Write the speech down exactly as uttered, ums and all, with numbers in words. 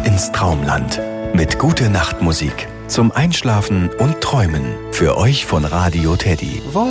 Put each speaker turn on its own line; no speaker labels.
ins Traumland. Mit Gute-Nacht-Musik zum Einschlafen und Träumen. Für euch von Radio Teddy.